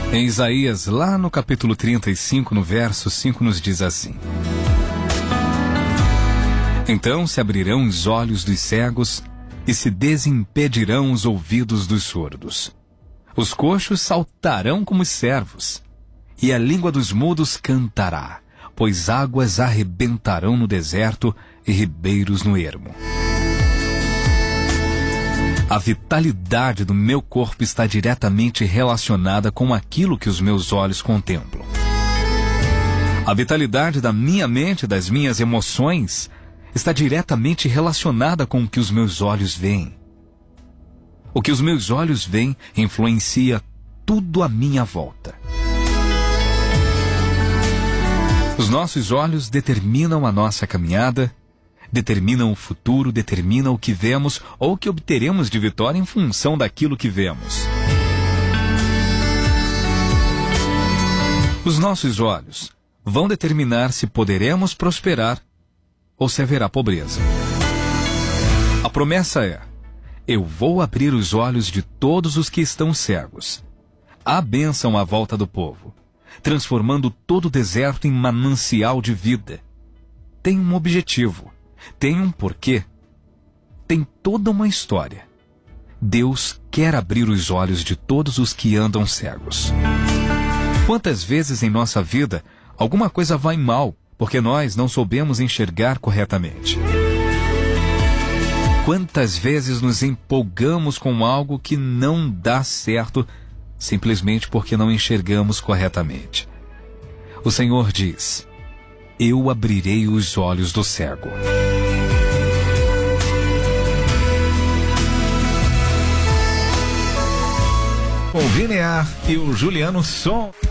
Em Isaías, lá no capítulo 35, no verso 5, nos diz assim: Então se abrirão os olhos dos cegos e se desimpedirão os ouvidos dos surdos. Os coxos saltarão como os servos, e a língua dos mudos cantará, pois águas arrebentarão no deserto e ribeiros no ermo. A vitalidade do meu corpo está diretamente relacionada com aquilo que os meus olhos contemplam. A vitalidade da minha mente, das minhas emoções, está diretamente relacionada com o que os meus olhos veem. O que os meus olhos veem influencia tudo à minha volta. Os nossos olhos determinam a nossa caminhada, determinam o futuro, determinam o que vemos ou o que obteremos de vitória em função daquilo que vemos. Os nossos olhos vão determinar se poderemos prosperar ou se haverá pobreza. A promessa é: eu vou abrir os olhos de todos os que estão cegos. Há bênção à volta do povo, transformando todo o deserto em manancial de vida. Tem um objetivo, tem um porquê, tem toda uma história. Deus quer abrir os olhos de todos os que andam cegos. Quantas vezes em nossa vida alguma coisa vai mal porque nós não soubemos enxergar corretamente? Quantas vezes nos empolgamos com algo que não dá certo simplesmente porque não enxergamos corretamente? O Senhor diz: eu abrirei os olhos do cego. O Vinear e o Juliano Som.